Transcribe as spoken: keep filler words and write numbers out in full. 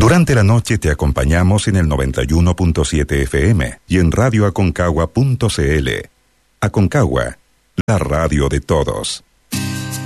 Durante la noche te acompañamos en el noventa y uno punto siete F M y en radio aconcagua punto c l. Aconcagua, la radio de todos.